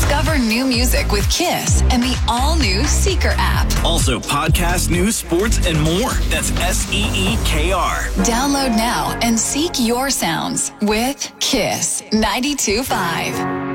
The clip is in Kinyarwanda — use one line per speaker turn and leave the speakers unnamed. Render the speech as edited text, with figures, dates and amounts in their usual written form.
Discover new music with Kiss and the all-new Seeker app.
Also, podcast, news, sports, and more. That's SEEKR.
Download now and seek your sounds with Kiss 92.5.